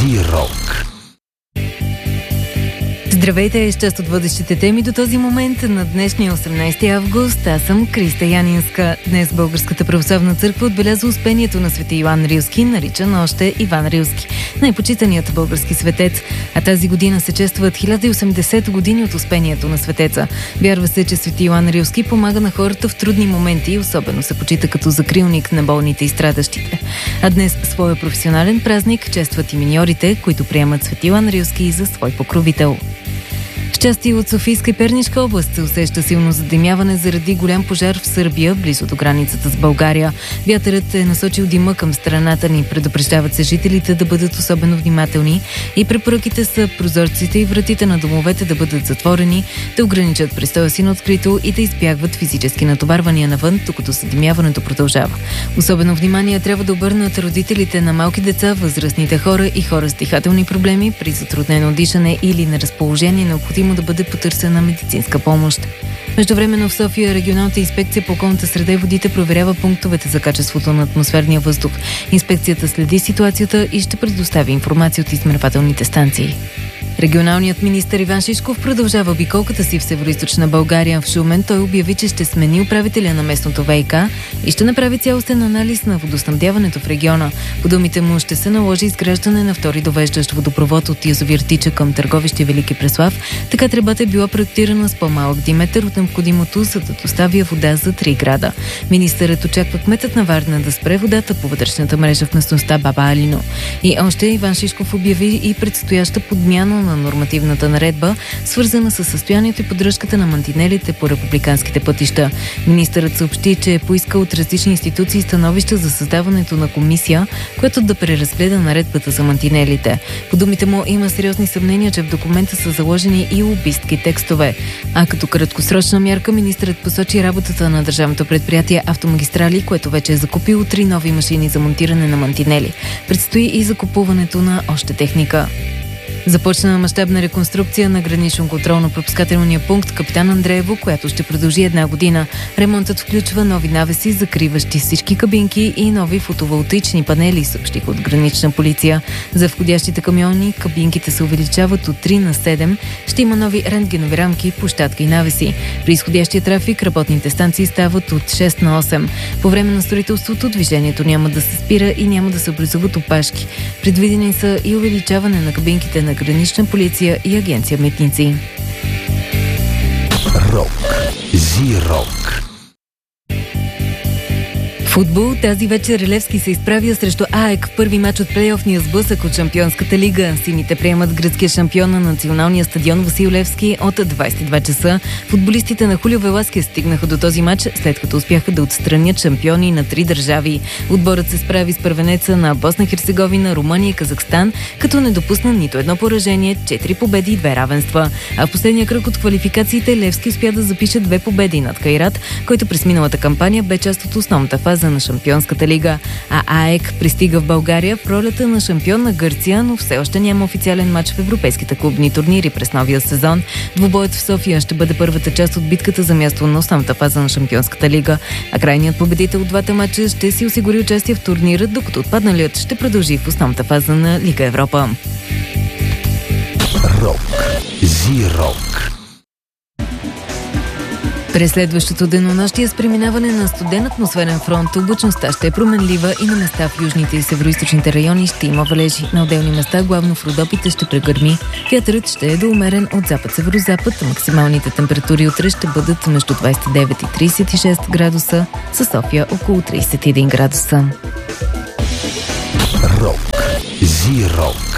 Зи-рок. Здравейте, с част от водещите теми до този момент на днешния 18 август. Аз съм Криста Янинска. Днес Българската православна църква отбелязва успението на свети Йоан Рилски, наричан още Иван Рилски, най-почитаният български светец. А тази година се честват 1080 години от успението на светеца. Вярва се, че свети Йоан Рилски помага на хората в трудни моменти и особено се почита като закрилник на болните и страдащите. А днес своя професионален празник честват и миньорите, които приемат свети Йоан Рилски за свой покровител. В части от Софийска и Пернишка област се усеща силно задимяване заради голям пожар в Сърбия, близо до границата с България. Вятърът е насочил дима към страната ни. Предупреждават се жителите да бъдат особено внимателни и препоръките са прозорците и вратите на домовете да бъдат затворени, да ограничат престоя си на открито и да избягват физически натоварвания навън, докато задимяването продължава. Особено внимание трябва да обърнат родителите на малки деца, възрастните хора и хора с дихателни проблеми при затруднено дишане или неразположение, необходимо да бъде потърсена медицинска помощ. Междувременно в София регионалната инспекция по околната среда и водите проверява пунктовете за качеството на атмосферния въздух. Инспекцията следи ситуацията и ще предостави информация от измервателните станции. Регионалният министър Иван Шишков продължава обиколката си в североизточна България. В Шумен той обяви, че ще смени управителя на местното ВиК и ще направи цялостен анализ на водоснабдяването в региона. По думите му ще се наложи изграждане на втори довеждащ водопровод от язовир Тича към Търговище Велики Преслав. Така тръбата е била проектирана с по-малък диаметър от необходимото, за да доставя вода за 3 града. Министърът очаква кметът на Варна да спре водата по вътрешната мрежа в местността Баба Алино. И още Иван Шишков обяви и предстояща подмяна на нормативната наредба, свързана с състоянието и поддръжката на мантинелите по републиканските пътища. Министърът съобщи, че е поискал от различни институции становища за създаването на комисия, която да преразгледа наредбата за мантинелите. По думите му има сериозни съмнения, че в документа са заложени и лобистки текстове. А като краткосрочна мярка министърът посочи работата на държавното предприятие Автомагистрали, което вече е закупило 3 нови машини за монтиране на мантинели. Предстои и закупуването на още техника. Започна мащабна реконструкция на гранично контролно-пропускателния пункт Капитан Андреево, която ще продължи 1 година. Ремонтът включва нови навеси, закриващи всички кабинки и нови фотоволтаични панели, съобщиха от гранична полиция. За входящите камиони кабинките се увеличават от 3 на 7. Ще има нови рентгенови рамки, площадка и навеси. При изходящия трафик работните станции стават от 6 на 8. По време на строителството движението няма да се спира и няма да се образуват опашки. Предвидени са и увеличаване на кабинките на гранична полиция и агенция Митници. Рок. Зи-рок. Футбол. Тази вечер Левски се изправя срещу АЕК в първи мач от плейофния сблъсък от Шампионската лига. Сините приемат гръцкия шампион на националния стадион Васил Левски от 22 часа. Футболистите на Хулио Веласкес стигнаха до този мач, след като успяха да отстранят шампиони на 3 държави. Отборът се справи с първенеца на Босна Херцеговина, Румъния и Казахстан, като не допусна нито едно поражение, 4 победи и 2 равенства. А в последния кръг от квалификациите Левски успя да запише 2 победи над Кайрат, който през миналата кампания бе част от основната фаза на Шампионската лига. А АЕК пристига в България в ролята на шампион на Гърция, но все още няма официален мач в европейските клубни турнири през новия сезон. Двубоят в София ще бъде първата част от битката за място на основната фаза на Шампионската лига. А крайният победител от двата мача ще си осигури участие в турнира, докато отпадналият ще продължи в основната фаза на Лига Европа. Рок. Зи-рок. През следващото денонощие с преминаване на студен атмосферен фронт облачността ще е променлива и на места в южните и североизточните райони ще има валежи. На отделни места, главно в Родопите, ще прегърми. Вятърът ще е доумерен от запад-северозапад. Максималните температури утре ще бъдат между 29 и 36 градуса, със София около 31 градуса. Рок. Зи-рок.